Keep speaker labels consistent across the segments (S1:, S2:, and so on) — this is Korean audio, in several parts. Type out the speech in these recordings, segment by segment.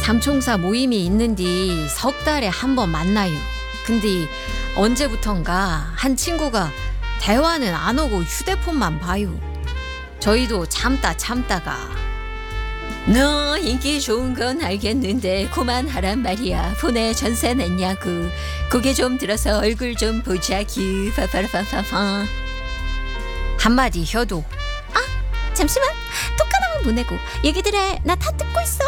S1: 삼총사 모임이 있는디 석 달에 한 번 만나요. 근데 언제부턴가 한 친구가 대화는 안 오고 휴대폰만 봐요. 저희도 참다가 너 인기 좋은 건 알겠는데 그만하란 말이야. 폰에 전세 냈냐고. 고개 좀 들어서 얼굴 좀 보자규. 파파라파파파. 한마디 혀도
S2: 잠시만, 톡 하나만 보내고 얘기들해. 나 다 듣고 있어.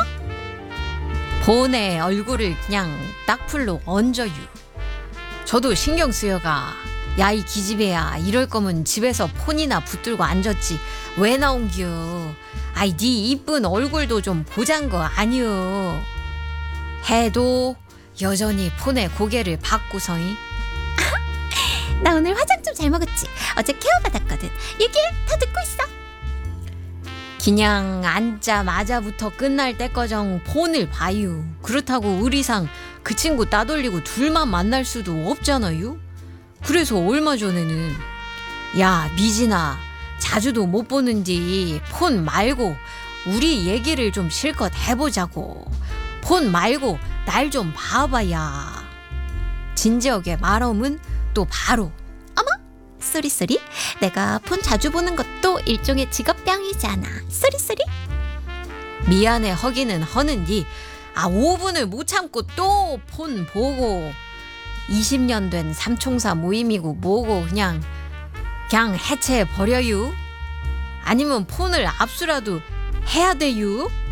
S1: 폰에 얼굴을 그냥 딱풀로 얹어요. 저도 신경 쓰여가 야 이 기집애야, 이럴 거면 집에서 폰이나 붙들고 앉았지 왜 나온겨. 아이 네 이쁜 얼굴도 좀 보잔 거 아니여. 해도 여전히 폰에 고개를 받고서이
S2: 나 오늘 화장 좀 잘 먹었지. 어제 케어 받았거든. 얘기해. 다 듣고 있어.
S1: 그냥 앉자마자부터 끝날 때까정 폰을 봐요. 그렇다고 의리상 그 친구 따돌리고 둘만 만날 수도 없잖아요. 그래서 얼마 전에는 야 미진아, 자주도 못 보는디 폰 말고 우리 얘기를 좀 실컷 해보자고. 폰 말고 날 좀 봐봐야. 진지하게 말하면 또 바로
S2: 쏘리. 내가 폰 자주 보는 것도 일종의 직업병이잖아. 쏘리.
S1: 미안해 허기는 허는디 5분을 못 참고 또 폰 보고. 20년 된 삼총사 모임이고 뭐고 그냥 해체해버려요. 아니면 폰을 압수라도 해야 돼요.